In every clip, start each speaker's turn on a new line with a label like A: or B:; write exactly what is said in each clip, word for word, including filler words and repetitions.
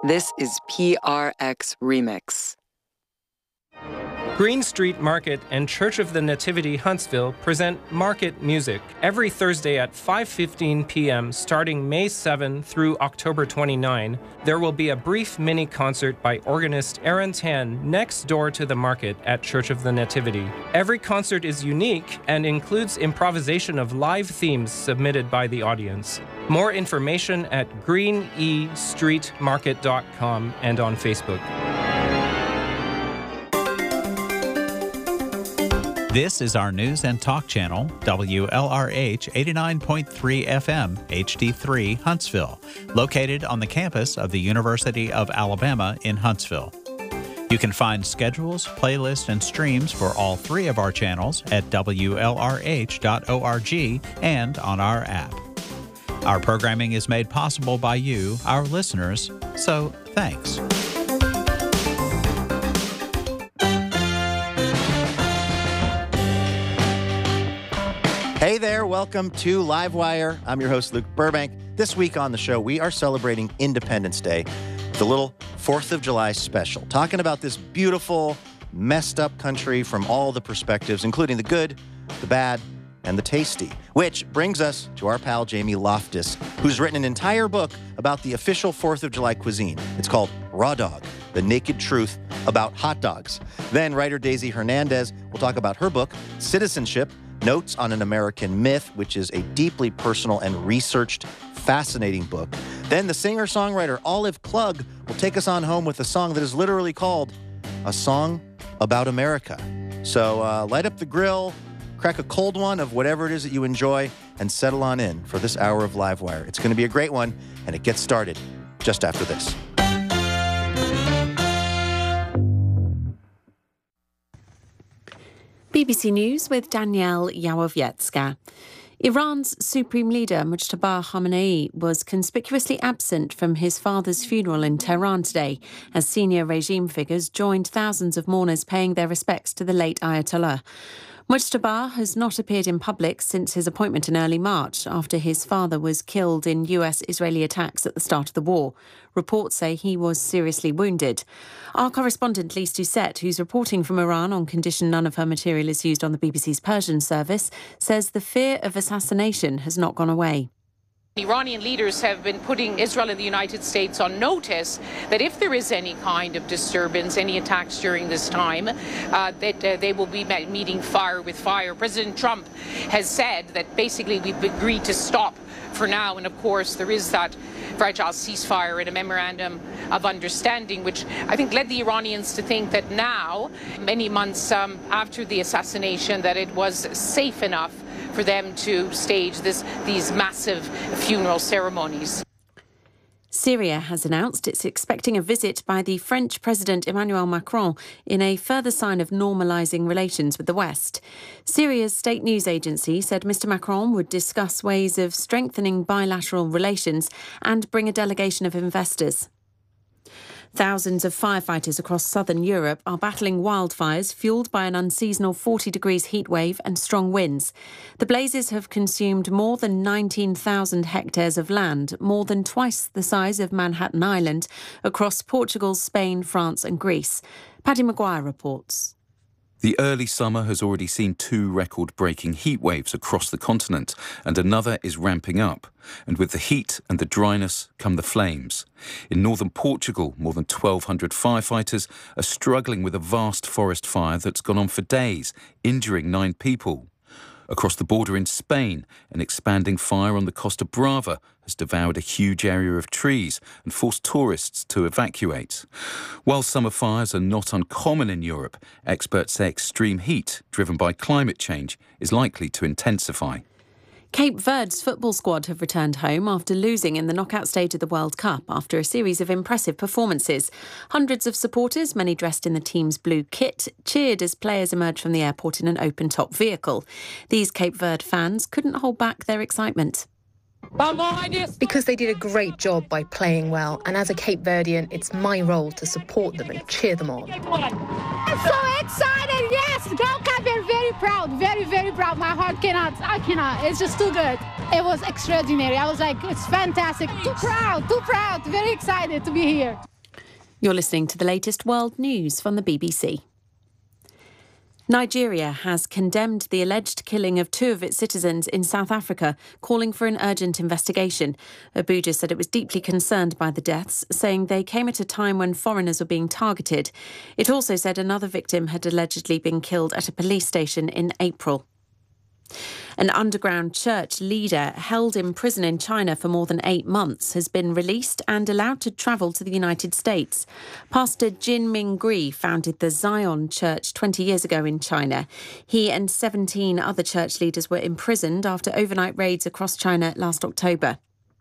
A: This is P R X Remix.
B: Green Street Market and Church of the Nativity Huntsville present Market Music every Thursday at five fifteen p.m. starting May seventh through October twenty-ninth. There will be a brief mini concert by organist Aaron Tan next door to the market at Church of the Nativity. Every concert is unique and includes improvisation of live themes submitted by the audience. More information at green e street market dot com and on Facebook.
C: This is our news and talk channel, W L R H eighty-nine point three F M, H D three, Huntsville, located on the campus of the University of Alabama in Huntsville. You can find schedules, playlists, and streams for all three of our channels at W L R H dot org and on our app. Our programming is made possible by you, our listeners, so thanks.
D: Hey there, welcome to Livewire. I'm your host, Luke Burbank. This week on the show, we are celebrating Independence Day, the little fourth of July special, talking about this beautiful, messed up country from all the perspectives, including the good, the bad, and the tasty. Which brings us to our pal, Jamie Loftus, who's written an entire book about the official fourth of July cuisine. It's called Raw Dog, The Naked Truth About Hot Dogs. Then writer Daisy Hernandez will talk about her book, Citizenship, Notes on an American Myth, which is a deeply personal and researched, fascinating book. Then the singer-songwriter Olive Klug will take us on home with a song that is literally called A Song About America. So uh, light up the grill, crack a cold one of whatever it is that you enjoy, and settle on in for this hour of Livewire. It's going to be a great one, and it gets started just after this.
E: B B C News with Danielle Yawowiecka. Iran's Supreme Leader Mujtaba Khamenei was conspicuously absent from his father's funeral in Tehran today, as senior regime figures joined thousands of mourners paying their respects to the late Ayatollah. Mujtaba has not appeared in public since his appointment in early March, after his father was killed in U S-Israeli attacks at the start of the war. Reports say he was seriously wounded. Our correspondent Lise Doucette, who's reporting from Iran on condition none of her material is used on the B B C's Persian service, says the fear of assassination has not gone away.
F: Iranian leaders have been putting Israel and the United States on notice that if there is any kind of disturbance, any attacks during this time, uh, that uh, they will be meeting fire with fire. President Trump has said that basically we've agreed to stop for now, and of course there is that fragile ceasefire and a memorandum of understanding, which I think led the Iranians to think that now, many months um, after the assassination, that it was safe enough for them to stage this, these massive funeral ceremonies.
E: Syria has announced it's expecting a visit by the French President Emmanuel Macron in a further sign of normalising relations with the West. Syria's state news agency said Mister Macron would discuss ways of strengthening bilateral relations and bring a delegation of investors. Thousands of firefighters across southern Europe are battling wildfires fuelled by an unseasonal forty degrees heat wave and strong winds. The blazes have consumed more than nineteen thousand hectares of land, more than twice the size of Manhattan Island, across Portugal, Spain, France and Greece. Paddy Maguire reports.
G: The early summer has already seen two record-breaking heat waves across the continent, and another is ramping up. And with the heat and the dryness come the flames. In northern Portugal, more than twelve hundred firefighters are struggling with a vast forest fire that's gone on for days, injuring nine people. Across the border in Spain, an expanding fire on the Costa Brava has devoured a huge area of trees and forced tourists to evacuate. While summer fires are not uncommon in Europe, experts say extreme heat, driven by climate change, is likely to intensify.
E: Cape Verde's football squad have returned home after losing in the knockout stage of the World Cup after a series of impressive performances. Hundreds of supporters, many dressed in the team's blue kit, cheered as players emerged from the airport in an open-top vehicle. These Cape Verde fans couldn't hold back their excitement.
H: Because they did a great job by playing well, and as a Cape Verdean, it's my role to support them and cheer them on.
I: I'm so excited, yes! Go Cape Verde, very proud, very, very proud. My heart cannot, I cannot, it's just too good. It was extraordinary. I was like, it's fantastic. Too proud, too proud, very excited to be here.
E: You're listening to the latest world news from the B B C. Nigeria has condemned the alleged killing of two of its citizens in South Africa, calling for an urgent investigation. Abuja said it was deeply concerned by the deaths, saying they came at a time when foreigners were being targeted. It also said another victim had allegedly been killed at a police station in April. An underground church leader held in prison in China for more than eight months has been released and allowed to travel to the United States. Pastor Jin Mingri founded the Zion Church twenty years ago in China. He and seventeen other church leaders were imprisoned after overnight raids across China last October.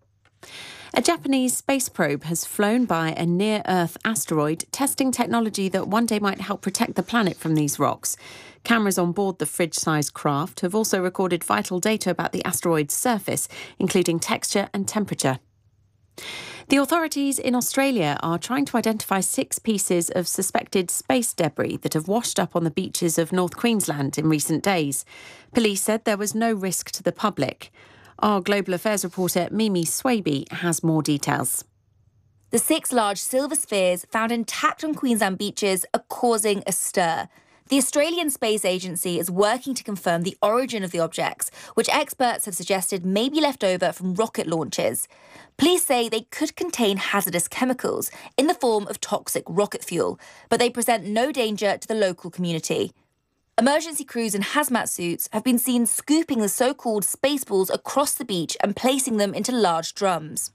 E: A Japanese space probe has flown by a near-Earth asteroid, testing technology that one day might help protect the planet from these rocks. Cameras on board the fridge-sized craft have also recorded vital data about the asteroid's surface, including texture and temperature. The authorities in Australia are trying to identify six pieces of suspected space debris that have washed up on the beaches of North Queensland in recent days. Police said there was no risk to the public. Our Global Affairs reporter Mimi Swaby has more details.
J: The six large silver spheres found intact on Queensland beaches are causing a stir. The Australian Space Agency is working to confirm the origin of the objects, which experts have suggested may be left over from rocket launches. Police say they could contain hazardous chemicals in the form of toxic rocket fuel, but they present no danger to the local community. Emergency crews in hazmat suits have been seen scooping the so-called space balls across the beach and placing them into large drums.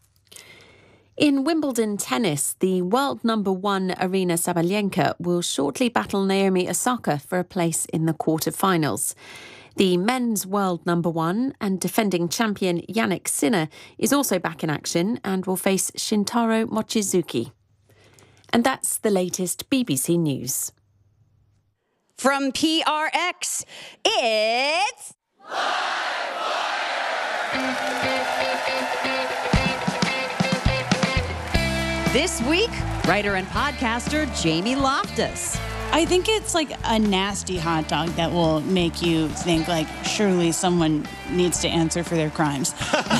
E: In Wimbledon tennis, the world number one Aryna Sabalenka will shortly battle Naomi Osaka for a place in the quarter-finals. The men's world number one and defending champion Jannik Sinner is also back in action and will face Shintaro Mochizuki. And that's the latest B B C News.
K: From P R X, it's... This week, writer and podcaster Jamie Loftus.
L: I think it's like a nasty hot dog that will make you think, like, surely someone needs to answer for their crimes.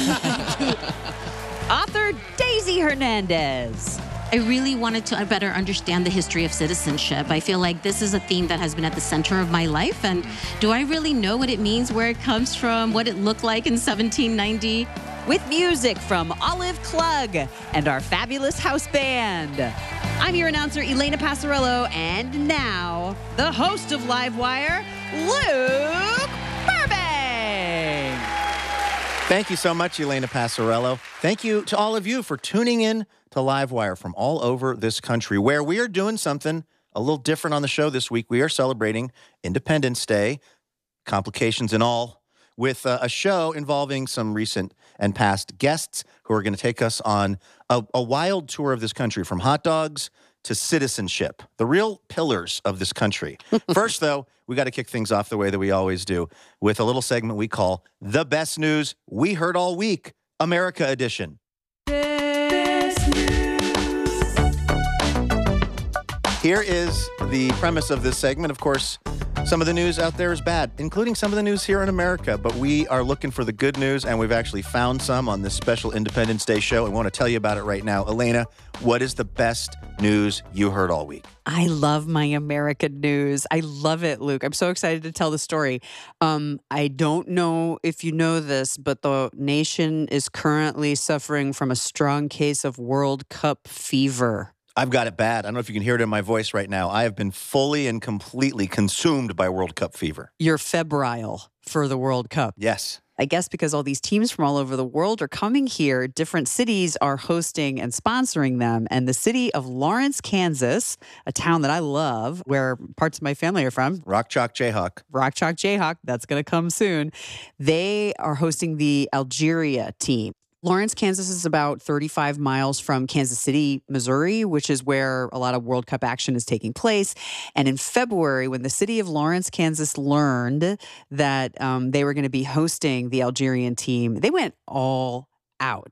K: Author Daisy Hernandez.
M: I really wanted to better understand the history of citizenship. I feel like this is a theme that has been at the center of my life. And do I really know what it means, where it comes from, what it looked like in seventeen ninety?
K: With music from Olive Klug and our fabulous house band. I'm your announcer, Elena Passarello, and now, the host of Livewire, Luke Burbank.
D: Thank you so much, Elena Passarello. Thank you to all of you for tuning in to Livewire from all over this country, where we are doing something a little different on the show this week. We are celebrating Independence Day, complications and all, with uh, a show involving some recent and past guests who are going to take us on a, a wild tour of this country, from hot dogs to citizenship, the real pillars of this country. First, though, we got to kick things off the way that we always do, with a little segment we call The Best News We Heard All Week, America Edition. Here is the premise of this segment. Of course, some of the news out there is bad, including some of the news here in America. But we are looking for the good news, and we've actually found some on this special Independence Day show. I want to tell you about it right now. Elena, what is the best news you heard all week?
N: I love my American news. I love it, Luke. I'm so excited to tell the story. Um, I don't know if you know this, but the nation is currently suffering from a strong case of World Cup fever.
D: I've got it bad. I don't know if you can hear it in my voice right now. I have been fully and completely consumed by World Cup fever.
N: You're febrile for the World Cup.
D: Yes.
N: I guess because all these teams from all over the world are coming here, different cities are hosting and sponsoring them. And the city of Lawrence, Kansas, a town that I love, where parts of my family are from.
D: Rock Chalk Jayhawk.
N: Rock Chalk Jayhawk. That's going to come soon. They are hosting the Algeria team. Lawrence, Kansas is about thirty-five miles from Kansas City, Missouri, which is where a lot of World Cup action is taking place. And in February, when the city of Lawrence, Kansas learned that um, they were going to be hosting the Algerian team, they went all out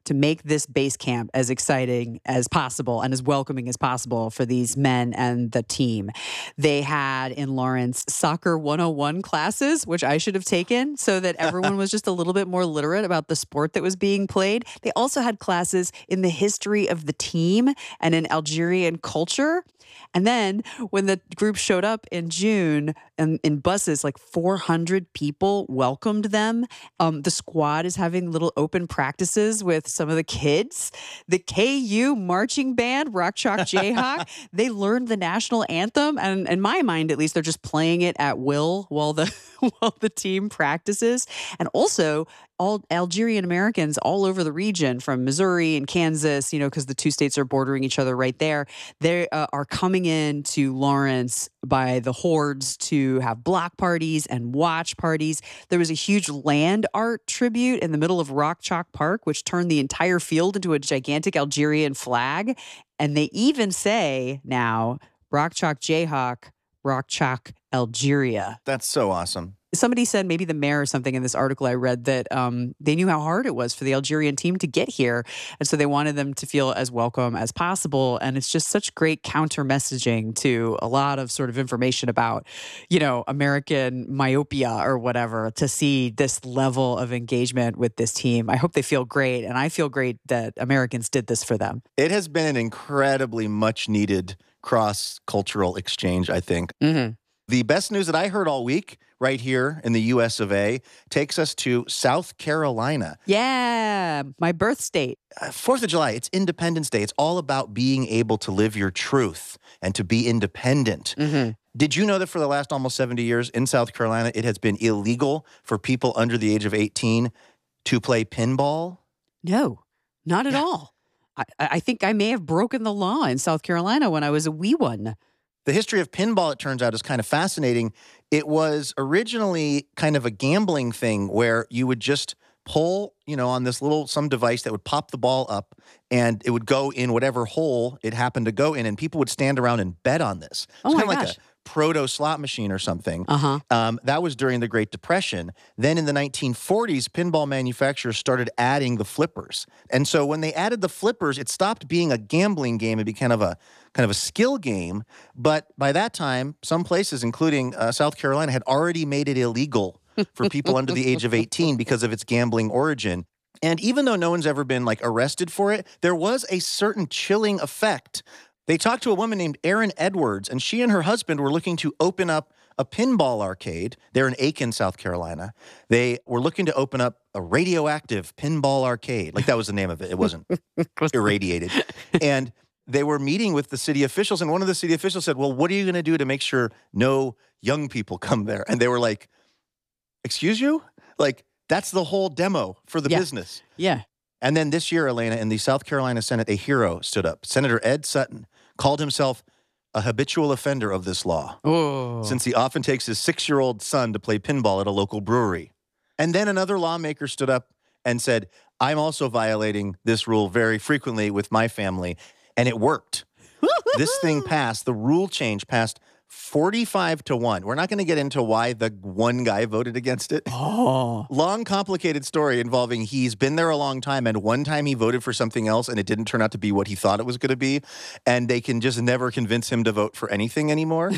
N: to make this base camp as exciting as possible and as welcoming as possible for these men and the team. They had in Lawrence soccer one oh one classes, which I should have taken so that everyone was just a little bit more literate about the sport that was being played. They also had classes in the history of the team and in Algerian culture. And then when the group showed up in June and in buses, like four hundred people welcomed them. Um, the squad is having little open practices with some of the kids. The K U marching band, Rock Chalk Jayhawk, they learned the national anthem. And in my mind, at least, they're just playing it at will while the while the team practices. And also, all Algerian Americans all over the region from Missouri and Kansas, you know, because the two states are bordering each other right there, they uh, are coming in to Lawrence by the hordes to have block parties and watch parties. There was a huge land art tribute in the middle of Rock Chalk Park, which turned the entire field into a gigantic Algerian flag. And they even say now, Rock Chalk Jayhawk, Rock Chalk Algeria.
D: That's so awesome.
N: Somebody said, maybe the mayor or something in this article I read, that um, they knew how hard it was for the Algerian team to get here. And so they wanted them to feel as welcome as possible. And it's just such great counter messaging to a lot of sort of information about, you know, American myopia or whatever, to see this level of engagement with this team. I hope they feel great. And I feel great that Americans did this for them.
D: It has been an incredibly much needed cross-cultural exchange, I think.
N: Mm-hmm.
D: The best news that I heard all week right here in the U S of A takes us to South Carolina.
N: Yeah, my birth state.
D: Uh, Fourth of July, it's Independence Day. It's all about being able to live your truth and to be independent.
N: Mm-hmm.
D: Did you know that for the last almost seventy years in South Carolina, it has been illegal for people under the age of eighteen to play pinball?
N: No, not at
D: Yeah.
N: all. I, I think I may have broken the law in South Carolina when I was a wee one.
D: The history of pinball, it turns out, is kind of fascinating. It was originally kind of a gambling thing where you would just pull, you know, on this little, some device that would pop the ball up and it would go in whatever hole it happened to go in. And people would stand around and bet on this.
N: Oh,
D: it's
N: my
D: kind of like
N: gosh.
D: a proto slot machine or something.
N: Uh-huh.
D: Um, that was during the Great Depression. Then in the nineteen forties, pinball manufacturers started adding the flippers. And so when they added the flippers, it stopped being a gambling game. It became kind of a kind of a skill game. But by that time, some places, including uh, South Carolina, had already made it illegal for people under the age of eighteen because of its gambling origin. And even though no one's ever been like arrested for it, there was a certain chilling effect. They talked to a woman named Erin Edwards, and she and her husband were looking to open up a pinball arcade. They're in Aiken, South Carolina. They were looking to open up a radioactive pinball arcade. Like, that was the name of it. It wasn't irradiated. And they were meeting with the city officials, and one of the city officials said, well, what are you going to do to make sure no young people come there? And they were like, excuse you? Like, that's the whole demo for the
N: Yeah.
D: business.
N: Yeah.
D: And then this year, Elena, in the South Carolina Senate, a hero stood up. Senator Ed Sutton called himself a habitual offender of this law,
N: Oh.
D: since he often takes his six-year-old son to play pinball at a local brewery. And then another lawmaker stood up and said, I'm also violating this rule very frequently with my family. And it worked. This thing passed. The rule change passed forty-five to one. We're not going to get into why the one guy voted against it.
N: Oh.
D: Long, complicated story involving he's been there a long time, and one time he voted for something else and it didn't turn out to be what he thought it was going to be. And they can just never convince him to vote for anything anymore.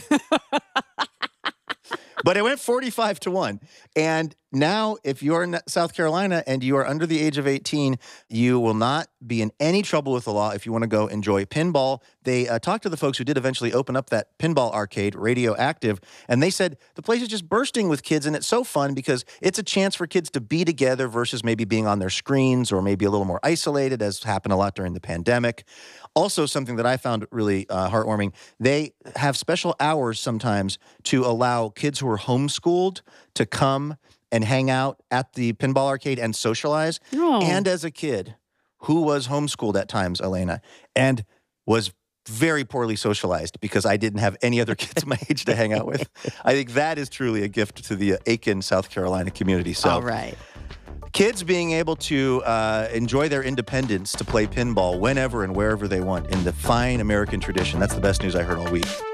D: But it went forty-five to one. And now, if you're in South Carolina and you are under the age of eighteen, you will not be in any trouble with the law if you want to go enjoy pinball. They uh, talked to the folks who did eventually open up that pinball arcade, Radioactive, and they said the place is just bursting with kids, and it's so fun because it's a chance for kids to be together versus maybe being on their screens or maybe a little more isolated, as happened a lot during the pandemic. Also, something that I found really uh, heartwarming, they have special hours sometimes to allow kids who are homeschooled to come and hang out at the pinball arcade and socialize.
N: Oh.
D: And as a kid who was homeschooled at times, Elena, and was very poorly socialized because I didn't have any other kids my age to hang out with, I think that is truly a gift to the uh, Aiken, South Carolina community. So,
N: All right.
D: kids being able to uh, enjoy their independence to play pinball whenever and wherever they want in the fine American tradition. That's the best news I heard all week.